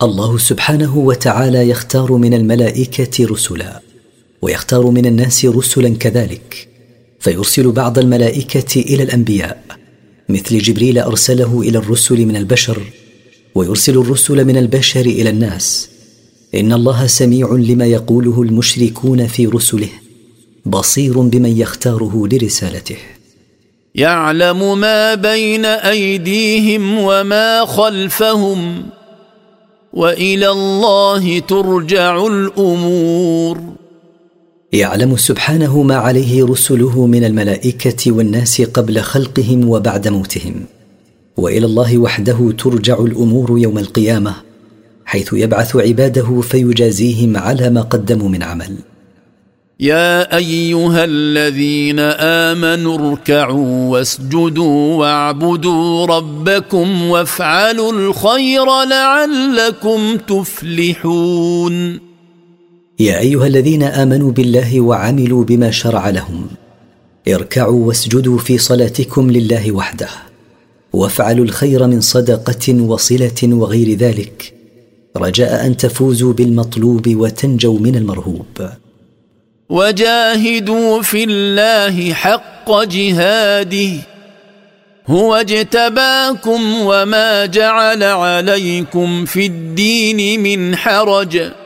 الله سبحانه وتعالى يختار من الملائكة رسلا، ويختار من الناس رسلا كذلك، فيرسل بعض الملائكة إلى الأنبياء، مثل جبريل أرسله إلى الرسل من البشر، ويرسل الرسل من البشر إلى الناس. إن الله سميع لما يقوله المشركون في رسله، بصير بمن يختاره لرسالته. يعلم ما بين أيديهم وما خلفهم، وإلى الله ترجع الأمور. يعلم سبحانه ما عليه رسله من الملائكة والناس قبل خلقهم وبعد موتهم، وإلى الله وحده ترجع الأمور يوم القيامة، حيث يبعث عباده فيجازيهم على ما قدموا من عمل. يا أيها الذين آمنوا اركعوا واسجدوا واعبدوا ربكم وافعلوا الخير لعلكم تفلحون. يا أيها الذين آمنوا بالله وعملوا بما شرع لهم، اركعوا واسجدوا في صلاتكم لله وحده، وافعلوا الخير من صدقة وصلة وغير ذلك، رجاء أن تفوزوا بالمطلوب وتنجوا من المرهوب. وجاهدوا في الله حق جهاده هو اجتباكم وما جعل عليكم في الدين من حرج